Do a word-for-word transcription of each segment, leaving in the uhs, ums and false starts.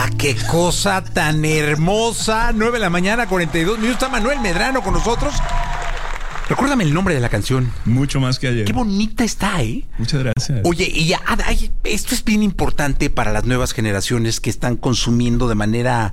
Ah, qué cosa tan hermosa. nueve de la mañana, cuarenta y dos minutos. Está Manuel Medrano con nosotros. Recuérdame el nombre de la canción. Mucho más que ayer. Qué bonita está, ¿eh? Muchas gracias. Oye, y ya, ay, esto es bien importante para las nuevas generaciones que están consumiendo de manera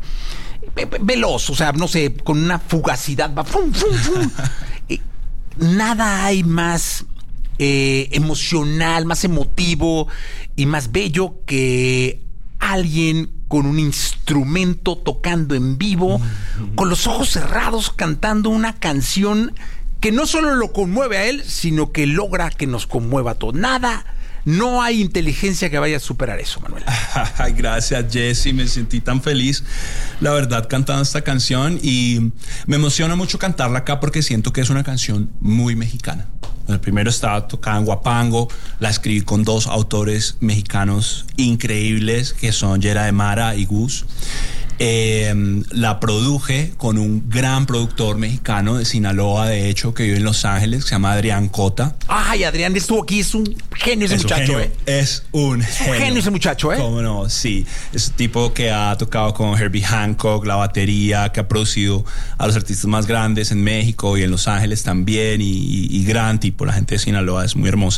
veloz, o sea, no sé, con una fugacidad. Va, fum, fum, fum. eh, nada hay más eh, emocional, más emotivo y más bello que alguien con un instrumento tocando en vivo, mm-hmm. con los ojos cerrados, cantando una canción que no solo lo conmueve a él, sino que logra que nos conmueva a todos. Nada, no hay inteligencia que vaya a superar eso, Manuel. Ay, gracias, Jesse, me sentí tan feliz, la verdad, cantando esta canción, y me emociona mucho cantarla acá porque siento que es una canción muy mexicana. El primero estaba tocada en Huapango, la escribí con dos autores mexicanos increíbles que son Yera de Mara y Gus. Eh, la produje con un gran productor mexicano de Sinaloa, de hecho, que vive en Los Ángeles, que se llama Adrián Cota. Ay, Adrián estuvo aquí, es un genio ese es muchacho, genio, ¿eh? Es un genio. Es un genio ese muchacho, ¿eh? ¿Cómo no? Sí. Es un tipo que ha tocado con Herbie Hancock, la batería, que ha producido a los artistas más grandes en México y en Los Ángeles también, y, y, y gran tipo. La gente de Sinaloa es muy hermosa.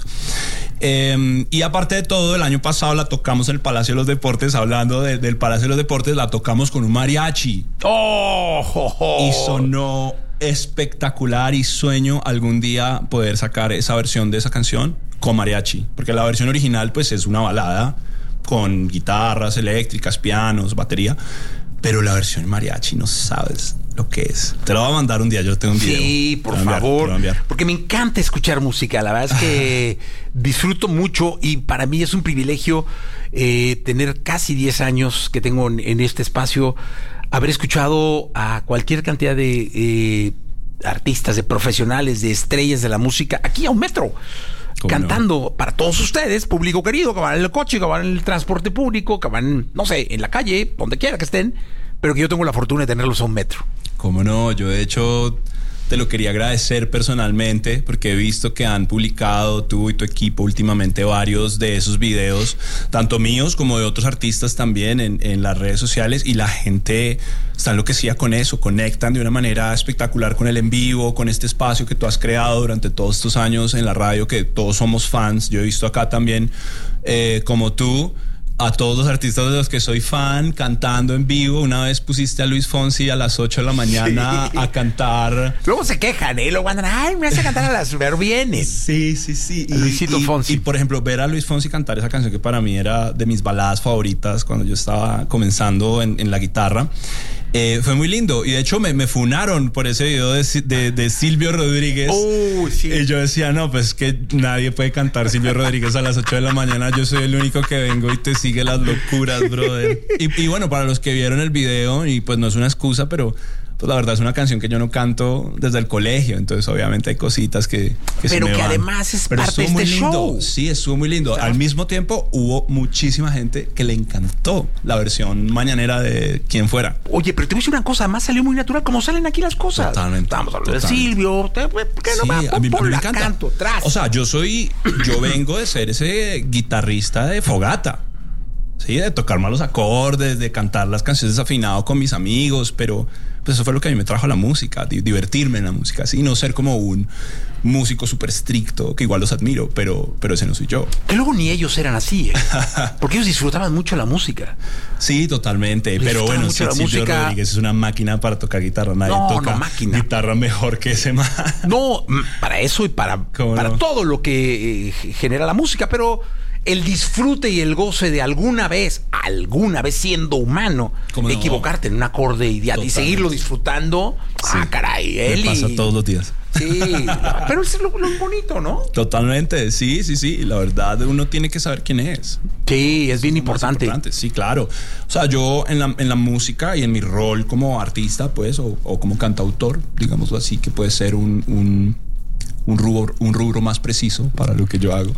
Eh, y aparte de todo, el año pasado la tocamos en el Palacio de los Deportes. Hablando de, del Palacio de los Deportes, la tocamos con un mariachi. ¡Oh! oh, oh. Y sonó espectacular, y sueño algún día poder sacar esa versión de esa canción con mariachi, porque la versión original pues es una balada con guitarras eléctricas, pianos, batería, pero la versión mariachi no sabes lo que es. Te lo voy a mandar un día, yo tengo un video. Sí, por favor, porque me encanta escuchar música. La verdad es que disfruto mucho, y para mí es un privilegio eh, tener casi diez años que tengo en, en este espacio, haber escuchado a cualquier cantidad de eh, artistas, de profesionales, de estrellas de la música, aquí a un metro, cantando no? para todos ustedes, público querido, que van en el coche, que van en el transporte público, que van, no sé, en la calle, donde quiera que estén, pero que yo tengo la fortuna de tenerlos a un metro. Cómo no, yo de hecho te lo quería agradecer personalmente, porque he visto que han publicado tú y tu equipo últimamente varios de esos videos, tanto míos como de otros artistas también, en, en las redes sociales, y la gente está enloquecida con eso, conectan de una manera espectacular con el en vivo, con este espacio que tú has creado durante todos estos años en la radio, que todos somos fans. Yo he visto acá también, eh, como tú, a todos los artistas de los que soy fan cantando en vivo. Una vez pusiste a Luis Fonsi a las ocho de la mañana sí. a cantar. Luego se quejan, ¿eh? Luego andan, ay, me hace cantar a las pero vienes. Sí, sí, sí. Y, Luisito y, Fonsi. Y por ejemplo, ver a Luis Fonsi cantar esa canción que para mí era de mis baladas favoritas cuando yo estaba comenzando en, en la guitarra. Eh, fue muy lindo, y de hecho me, me funaron por ese video de, de, de Silvio Rodríguez. Oh, sí. Y yo decía, no, pues que nadie puede cantar Silvio Rodríguez a las ocho de la mañana. Yo soy el único que vengo y te sigue las locuras, brother. Y, y bueno, para los que vieron el video, y pues no es una excusa, pero pues la verdad es una canción que yo no canto desde el colegio, entonces obviamente hay cositas que, que pero se me que van. Además es pero parte de este lindo. show. Sí, estuvo muy lindo. O sea, al mismo tiempo hubo muchísima gente que le encantó la versión mañanera de Quien Fuera. Oye, pero te voy a decir una cosa, además salió muy natural como salen aquí las cosas. Totalmente. Estamos hablando de Silvio, ¿qué no sí, va? a mí, a mí me encanta. Canto, tras. O sea, yo soy, yo vengo de ser ese guitarrista de fogata. Sí, de tocar malos acordes, de cantar las canciones desafinado con mis amigos, pero pues eso fue lo que a mí me trajo a la música, divertirme en la música, así, no ser como un músico súper estricto, que igual los admiro, pero, pero ese no soy yo. Que luego ni ellos eran así, ¿eh? Porque ellos disfrutaban mucho la música. Sí, totalmente, pero bueno, sí, Silvio Rodríguez es una máquina para tocar guitarra, nadie no, toca no, máquina. guitarra mejor que ese man. No, para eso y para, para no? todo lo que eh, genera la música, pero el disfrute y el goce de alguna vez, alguna vez siendo humano, no? equivocarte en un acorde y, y seguirlo disfrutando. Sí. Ah, caray, él. Me pasa todos los días. Sí, pero eso es lo, lo bonito, ¿no? Totalmente, sí, sí, sí. La verdad, uno tiene que saber quién es. Sí, es bien importante. importante. Sí, claro. O sea, yo en la, en la música y en mi rol como artista, pues, o, o como cantautor, digámoslo así, que puede ser un, un, un, rubro, un rubro más preciso para lo que yo hago.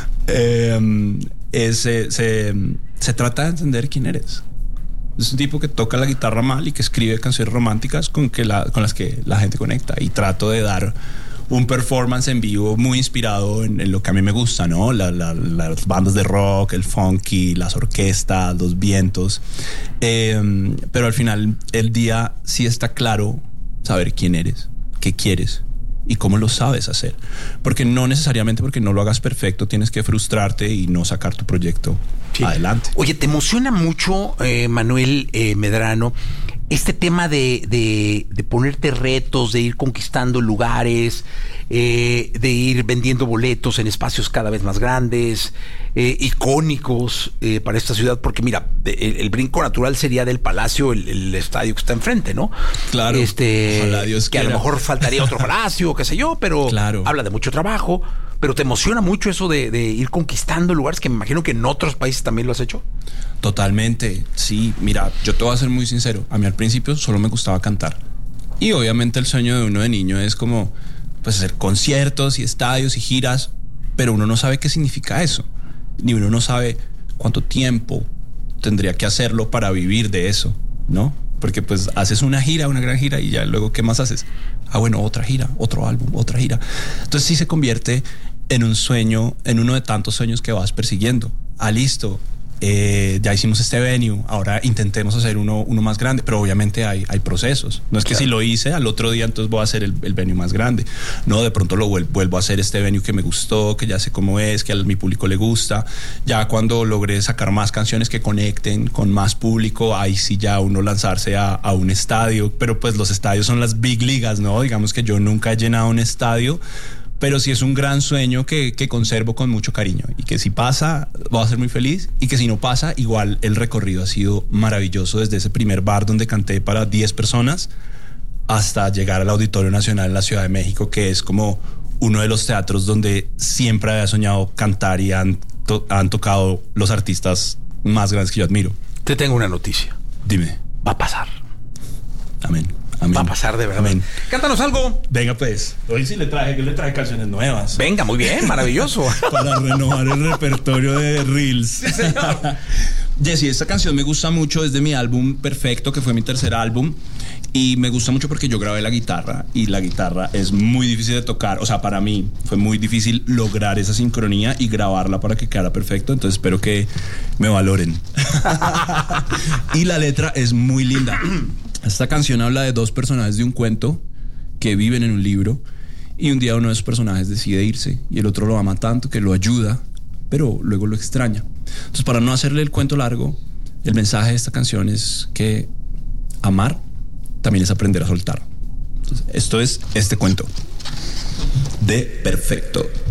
Eh, es, se, se, se trata de entender quién eres. Es un tipo que toca la guitarra mal y que escribe canciones románticas con, que la, con las que la gente conecta, y trato de dar un performance en vivo muy inspirado en, en lo que a mí me gusta, ¿no? La, la, las bandas de rock, el funky, las orquestas, los vientos. Eh, pero al final el día sí está claro saber quién eres, qué quieres y cómo lo sabes hacer. Porque no necesariamente porque no lo hagas perfecto tienes que frustrarte y no sacar tu proyecto sí. adelante. Oye, ¿te emociona mucho, eh, Manuel eh, Medrano, este tema de, de, de ponerte retos, de ir conquistando lugares, eh, de ir vendiendo boletos en espacios cada vez más grandes, eh, icónicos eh, para esta ciudad? Porque mira, el, el brinco natural sería del Palacio, el, el estadio que está enfrente, ¿no? Claro. Este, Ojalá Dios que quiera. A lo mejor faltaría otro palacio, qué sé yo, pero claro. habla de mucho trabajo. Pero ¿te emociona mucho eso de, de ir conquistando lugares que me imagino que en otros países también lo has hecho? Totalmente, sí. Mira, yo te voy a ser muy sincero. A mí al principio solo me gustaba cantar. Y obviamente el sueño de uno de niño es como pues hacer conciertos y estadios y giras, pero uno no sabe qué significa eso. Ni uno no sabe cuánto tiempo tendría que hacerlo para vivir de eso, ¿no? Porque pues haces una gira, una gran gira y ya luego ¿qué más haces? Ah, bueno, otra gira, otro álbum, otra gira. Entonces sí se convierte en un sueño, en uno de tantos sueños que vas persiguiendo. Ah, listo, eh, ya hicimos este venue, ahora intentemos hacer uno, uno más grande, pero obviamente hay, hay procesos. No es que claro. si lo hice al otro día, entonces voy a hacer el, el venue más grande. No, de pronto lo vuelvo, vuelvo a hacer este venue que me gustó, que ya sé cómo es, que a mi público le gusta. Ya cuando logré sacar más canciones que conecten con más público, ahí sí ya uno lanzarse a, a un estadio. Pero pues los estadios son las big ligas, ¿no? Digamos que yo nunca he llenado un estadio, pero sí es un gran sueño que, que conservo con mucho cariño y que si pasa voy a ser muy feliz y que si no pasa igual el recorrido ha sido maravilloso desde ese primer bar donde canté para diez personas hasta llegar al Auditorio Nacional en la Ciudad de México, que es como uno de los teatros donde siempre había soñado cantar y han, to- han tocado los artistas más grandes que yo admiro. Te tengo una noticia. Dime. Va a pasar. Amén. Amén. Va a pasar de verdad. Amén. Cántanos algo. Venga pues, hoy sí le traje, que le traje canciones nuevas. Venga, muy bien, maravilloso. Para renovar el repertorio de Reels. Sí, señor. Jessy, esta canción me gusta mucho, es de mi álbum Perfecto, que fue mi tercer álbum. Y me gusta mucho porque yo grabé la guitarra y la guitarra es muy difícil de tocar. O sea, para mí fue muy difícil lograr esa sincronía y grabarla para que quedara perfecto. Entonces espero que me valoren. Y la letra es muy linda. Esta canción habla de dos personajes de un cuento que viven en un libro y un día uno de esos personajes decide irse y el otro lo ama tanto que lo ayuda, pero luego lo extraña. Entonces, para no hacerle el cuento largo, el mensaje de esta canción es que amar también es aprender a soltar. Entonces, esto es este cuento de Perfecto.